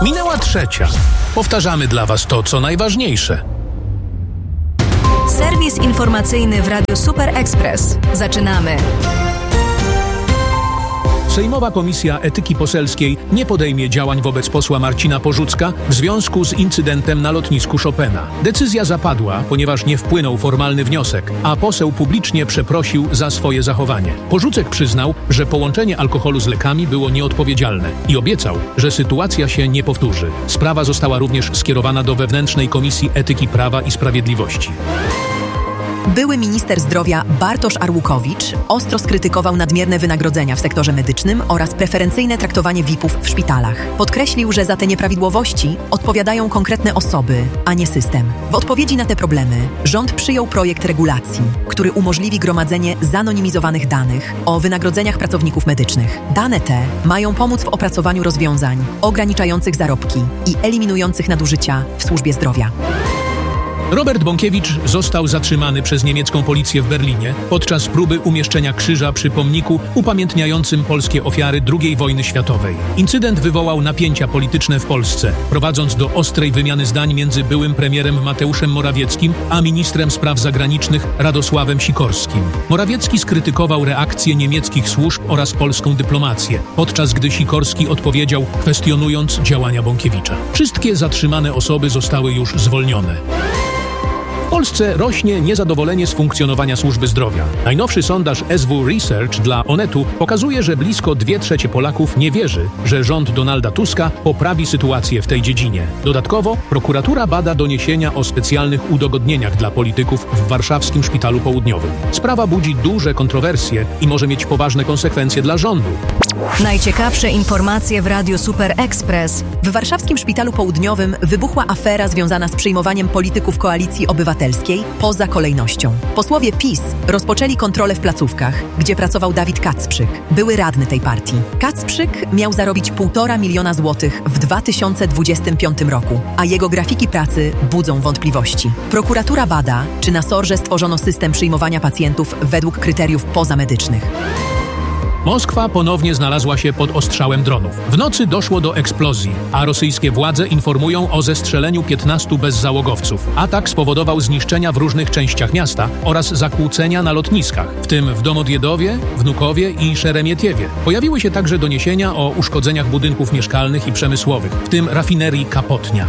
Minęła 3:00. Powtarzamy dla Was to, co najważniejsze. Serwis informacyjny w Radiu Super Express. Zaczynamy. Sejmowa Komisja Etyki Poselskiej nie podejmie działań wobec posła Marcina Porzucka w związku z incydentem na lotnisku Chopina. Decyzja zapadła, ponieważ nie wpłynął formalny wniosek, a poseł publicznie przeprosił za swoje zachowanie. Porzucek przyznał, że połączenie alkoholu z lekami było nieodpowiedzialne i obiecał, że sytuacja się nie powtórzy. Sprawa została również skierowana do wewnętrznej Komisji Etyki Prawa i Sprawiedliwości. Były minister zdrowia Bartosz Arłukowicz ostro skrytykował nadmierne wynagrodzenia w sektorze medycznym oraz preferencyjne traktowanie VIP-ów w szpitalach. Podkreślił, że za te nieprawidłowości odpowiadają konkretne osoby, a nie system. W odpowiedzi na te problemy rząd przyjął projekt regulacji, który umożliwi gromadzenie zanonimizowanych danych o wynagrodzeniach pracowników medycznych. Dane te mają pomóc w opracowaniu rozwiązań ograniczających zarobki i eliminujących nadużycia w służbie zdrowia. Robert Bąkiewicz został zatrzymany przez niemiecką policję w Berlinie podczas próby umieszczenia krzyża przy pomniku upamiętniającym polskie ofiary II wojny światowej. Incydent wywołał napięcia polityczne w Polsce, prowadząc do ostrej wymiany zdań między byłym premierem Mateuszem Morawieckim a ministrem spraw zagranicznych Radosławem Sikorskim. Morawiecki skrytykował reakcję niemieckich służb oraz polską dyplomację, podczas gdy Sikorski odpowiedział, kwestionując działania Bąkiewicza. Wszystkie zatrzymane osoby zostały już zwolnione. W Polsce rośnie niezadowolenie z funkcjonowania służby zdrowia. Najnowszy sondaż SW Research dla Onetu pokazuje, że blisko 2/3 Polaków nie wierzy, że rząd Donalda Tuska poprawi sytuację w tej dziedzinie. Dodatkowo prokuratura bada doniesienia o specjalnych udogodnieniach dla polityków w warszawskim Szpitalu Południowym. Sprawa budzi duże kontrowersje i może mieć poważne konsekwencje dla rządu. Najciekawsze informacje w Radiu Super Express. W warszawskim Szpitalu Południowym wybuchła afera związana z przyjmowaniem polityków Koalicji Obywatelskiej poza kolejnością. Posłowie PiS rozpoczęli kontrolę w placówkach, gdzie pracował Dawid Kacprzyk, były radny tej partii. Kacprzyk miał zarobić 1,5 miliona złotych w 2025 roku, a jego grafiki pracy budzą wątpliwości. Prokuratura bada, czy na SOR-ze stworzono system przyjmowania pacjentów według kryteriów pozamedycznych. Moskwa ponownie znalazła się pod ostrzałem dronów. W nocy doszło do eksplozji, a rosyjskie władze informują o zestrzeleniu 15 bezzałogowców. Atak spowodował zniszczenia w różnych częściach miasta oraz zakłócenia na lotniskach, w tym w Domodjedowie, Wnukowie i Szeremietiewie. Pojawiły się także doniesienia o uszkodzeniach budynków mieszkalnych i przemysłowych, w tym rafinerii Kapotnia.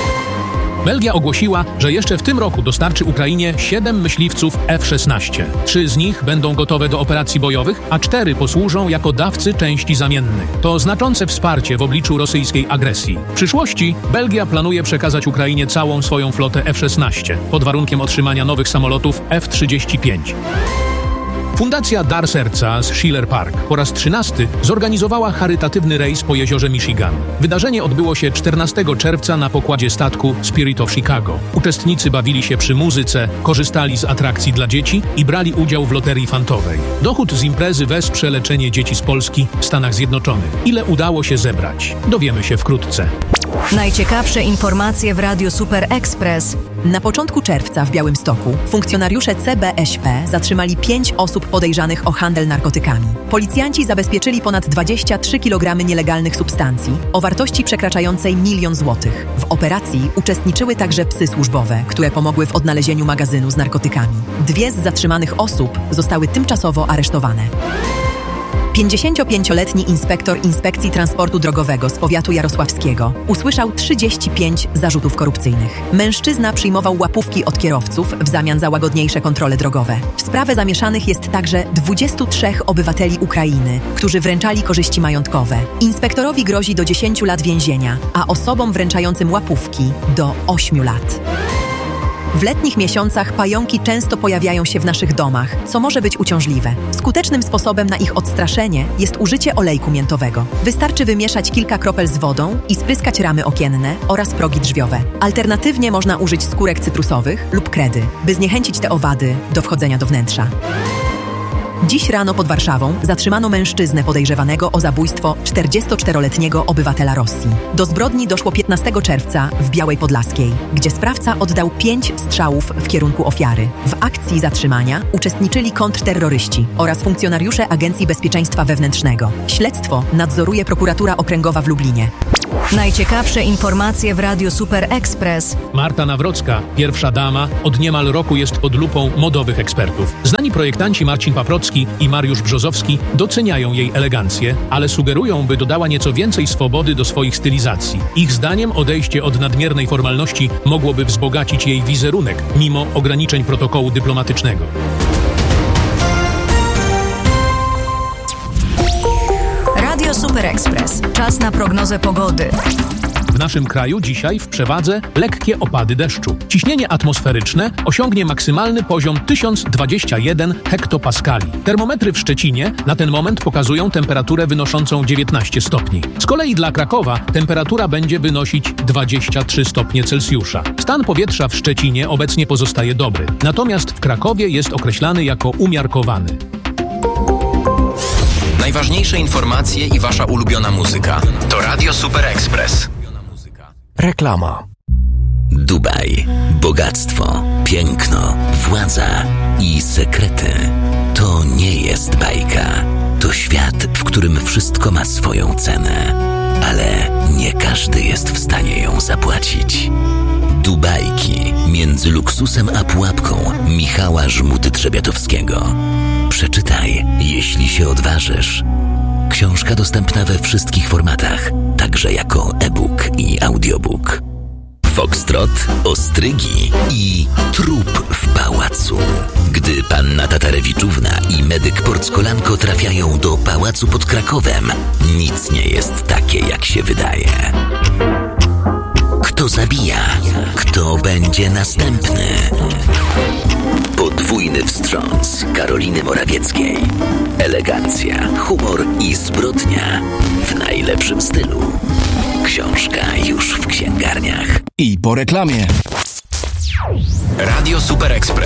Belgia ogłosiła, że jeszcze w tym roku dostarczy Ukrainie 7 myśliwców F-16. 3 z nich będą gotowe do operacji bojowych, a 4 posłużą jako dawcy części zamiennych. To znaczące wsparcie w obliczu rosyjskiej agresji. W przyszłości Belgia planuje przekazać Ukrainie całą swoją flotę F-16, pod warunkiem otrzymania nowych samolotów F-35. Fundacja Dar Serca z Schiller Park po raz 13 zorganizowała charytatywny rejs po jeziorze Michigan. Wydarzenie odbyło się 14 czerwca na pokładzie statku Spirit of Chicago. Uczestnicy bawili się przy muzyce, korzystali z atrakcji dla dzieci i brali udział w loterii fantowej. Dochód z imprezy wesprze leczenie dzieci z Polski w Stanach Zjednoczonych. Ile udało się zebrać? Dowiemy się wkrótce. Najciekawsze informacje w Radiu Super Express. Na początku czerwca w Białymstoku funkcjonariusze CBŚP zatrzymali 5 osób podejrzanych o handel narkotykami. Policjanci zabezpieczyli ponad 23 kg nielegalnych substancji o wartości przekraczającej 1 000 000 złotych. W operacji uczestniczyły także psy służbowe, które pomogły w odnalezieniu magazynu z narkotykami. 2 z zatrzymanych osób zostały tymczasowo aresztowane. 55-letni inspektor Inspekcji Transportu Drogowego z powiatu jarosławskiego usłyszał 35 zarzutów korupcyjnych. Mężczyzna przyjmował łapówki od kierowców w zamian za łagodniejsze kontrole drogowe. W sprawę zamieszanych jest także 23 obywateli Ukrainy, którzy wręczali korzyści majątkowe. Inspektorowi grozi do 10 lat więzienia, a osobom wręczającym łapówki do 8 lat. W letnich miesiącach pająki często pojawiają się w naszych domach, co może być uciążliwe. Skutecznym sposobem na ich odstraszenie jest użycie olejku miętowego. Wystarczy wymieszać kilka kropel z wodą i spryskać ramy okienne oraz progi drzwiowe. Alternatywnie można użyć skórek cytrusowych lub kredy, by zniechęcić te owady do wchodzenia do wnętrza. Dziś rano pod Warszawą zatrzymano mężczyznę podejrzewanego o zabójstwo 44-letniego obywatela Rosji. Do zbrodni doszło 15 czerwca w Białej Podlaskiej, gdzie sprawca oddał 5 strzałów w kierunku ofiary. W akcji zatrzymania uczestniczyli kontrterroryści oraz funkcjonariusze Agencji Bezpieczeństwa Wewnętrznego. Śledztwo nadzoruje Prokuratura Okręgowa w Lublinie. Najciekawsze informacje w Radiu Super Express. Marta Nawrocka, pierwsza dama, od niemal roku jest pod lupą modowych ekspertów. Znani projektanci Marcin Paprocki i Mariusz Brzozowski doceniają jej elegancję, ale sugerują, by dodała nieco więcej swobody do swoich stylizacji. Ich zdaniem odejście od nadmiernej formalności mogłoby wzbogacić jej wizerunek, mimo ograniczeń protokołu dyplomatycznego. Radio Super Express. Czas na prognozę pogody. W naszym kraju dzisiaj w przewadze lekkie opady deszczu. Ciśnienie atmosferyczne osiągnie maksymalny poziom 1021 hektopaskali. Termometry w Szczecinie na ten moment pokazują temperaturę wynoszącą 19 stopni. Z kolei dla Krakowa temperatura będzie wynosić 23 stopnie Celsjusza. Stan powietrza w Szczecinie obecnie pozostaje dobry, natomiast w Krakowie jest określany jako umiarkowany. Najważniejsze informacje i wasza ulubiona muzyka to Radio Super Express. Reklama. Dubaj. Bogactwo, piękno, władza i sekrety. To nie jest bajka. To świat, w którym wszystko ma swoją cenę. Ale nie każdy jest w stanie ją zapłacić. Dubajki między luksusem a pułapką Michała Żmudy-Trzebiatowskiego. Przeczytaj, jeśli się odważysz. Książka dostępna we wszystkich formatach, także jako e-book i audiobook. Foxtrot, ostrygi i trup w pałacu. Gdy panna Tatarewiczówna i medyk Porckolanko trafiają do pałacu pod Krakowem, nic nie jest takie, jak się wydaje. Kto zabija? Kto będzie następny? Podwójny wstrząs Karoliny Morawieckiej. Elegancja, humor i zbrodnia w najlepszym stylu. Książka już w księgarniach. I po reklamie. Radio Super Express.